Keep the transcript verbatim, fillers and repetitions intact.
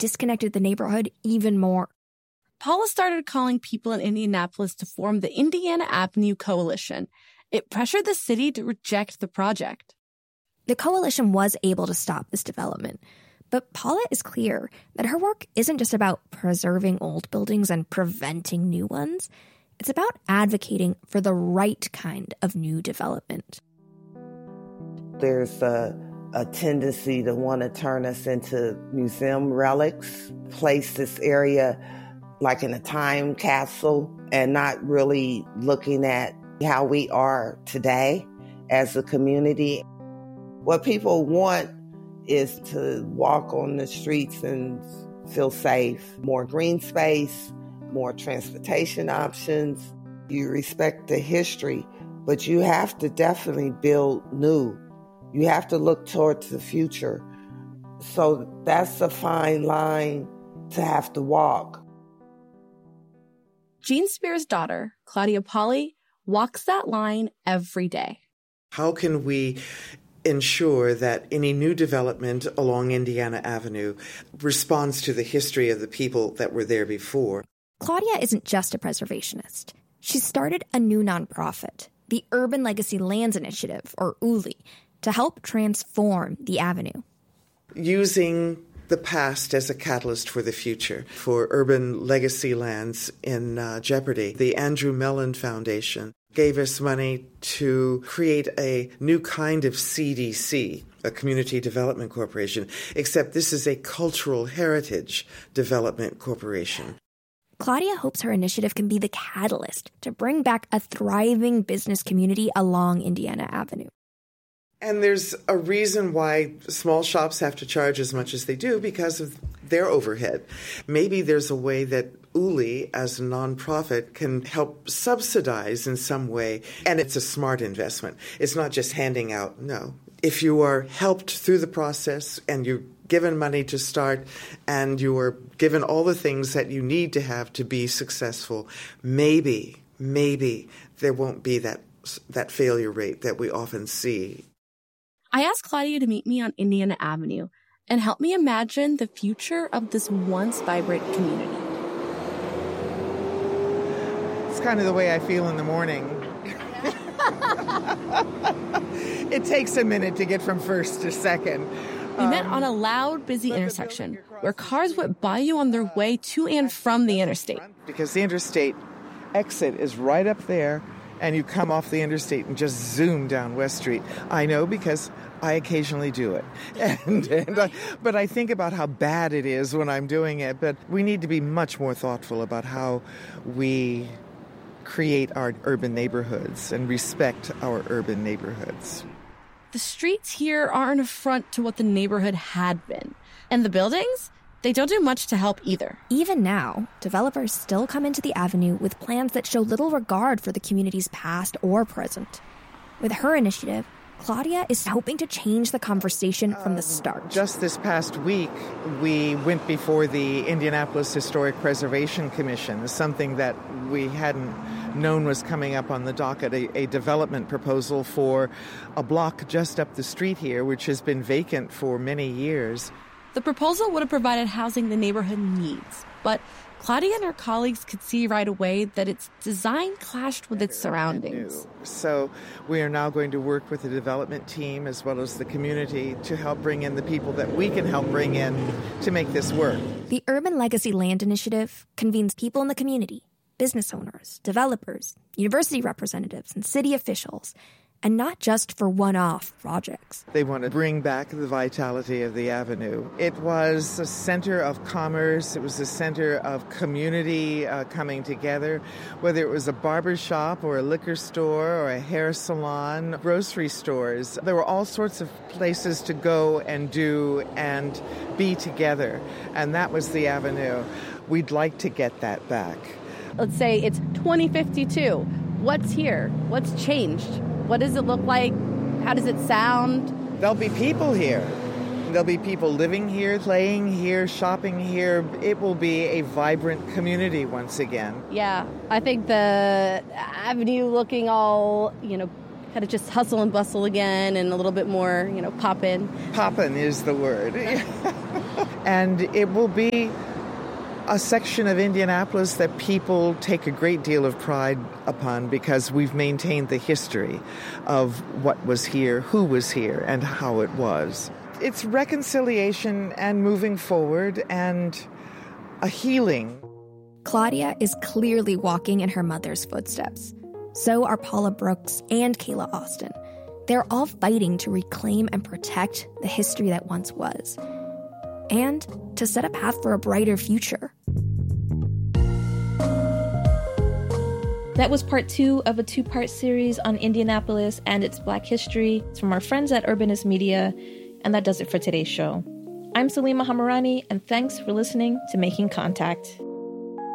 disconnected the neighborhood even more. Paula started calling people in Indianapolis to form the Indiana Avenue Coalition. It pressured the city to reject the project. The coalition was able to stop this development, but Paula is clear that her work isn't just about preserving old buildings and preventing new ones. It's about advocating for the right kind of new development. There's a, a tendency to want to turn us into museum relics, place this area like in a time capsule, and not really looking at how we are today as a community. What people want is to walk on the streets and feel safe. More green space, more transportation options. You respect the history, but you have to definitely build new. You have to look towards the future. So that's a fine line to have to walk. Jean Spear's daughter, Claudia Pauley, walks that line every day. How can we ensure that any new development along Indiana Avenue responds to the history of the people that were there before? Claudia isn't just a preservationist. She started a new nonprofit, the Urban Legacy Lands Initiative, or U L I, to help transform the avenue. Using the past as a catalyst for the future, for urban legacy lands in uh, jeopardy, the Andrew Mellon Foundation gave us money to create a new kind of C D C, a Community Development Corporation, except this is a cultural heritage development corporation. Claudia hopes her initiative can be the catalyst to bring back a thriving business community along Indiana Avenue. And there's a reason why small shops have to charge as much as they do, because of their overhead. Maybe there's a way that U L I, as a nonprofit, can help subsidize in some way. And it's a smart investment. It's not just handing out, no. If you are helped through the process and you're given money to start and you are given all the things that you need to have to be successful, maybe, maybe there won't be that that failure rate that we often see. I asked Claudia to meet me on Indiana Avenue and help me imagine the future of this once vibrant community. It's kind of the way I feel in the morning. It takes a minute to get from first to second. We um, met on a loud, busy intersection where cars went by you on their way to and from the interstate. Because the interstate exit is right up there, and you come off the interstate and just zoom down West Street. I know because I occasionally do it. And, and I, but I think about how bad it is when I'm doing it. But we need to be much more thoughtful about how we create our urban neighborhoods and respect our urban neighborhoods. The streets here are an affront to what the neighborhood had been. And the buildings? They don't do much to help either. Even now, developers still come into the avenue with plans that show little regard for the community's past or present. With her initiative, Claudia is hoping to change the conversation from the start. Uh, just this past week, we went before the Indianapolis Historic Preservation Commission, something that we hadn't known was coming up on the docket, a, a development proposal for a block just up the street here, which has been vacant for many years. The proposal would have provided housing the neighborhood needs, but Claudia and her colleagues could see right away that its design clashed with its surroundings. So we are now going to work with the development team as well as the community to help bring in the people that we can help bring in to make this work. The Urban Legacy Land Initiative convenes people in the community, business owners, developers, university representatives, and city officials, and not just for one-off projects. They want to bring back the vitality of the avenue. It was a center of commerce. It was a center of community uh, coming together, whether it was a barber shop or a liquor store or a hair salon, grocery stores. There were all sorts of places to go and do and be together, and that was the avenue. We'd like to get that back. Let's say it's twenty fifty-two. What's here? What's changed? What does it look like? How does it sound? There'll be people here. There'll be people living here, playing here, shopping here. It will be a vibrant community once again. Yeah, I think the avenue looking all, you know, kind of just hustle and bustle again and a little bit more, you know, poppin'. Poppin' is the word. And it will be a section of Indianapolis that people take a great deal of pride upon because we've maintained the history of what was here, who was here, and how it was. It's reconciliation and moving forward and a healing. Claudia is clearly walking in her mother's footsteps. So are Paula Brooks and Kayla Austin. They're all fighting to reclaim and protect the history that once was, and to set a path for a brighter future. That was part two of a two-part series on Indianapolis and its Black history. It's from our friends at Urbanist Media, and that does it for today's show. I'm Salima Hamirani, and thanks for listening to Making Contact.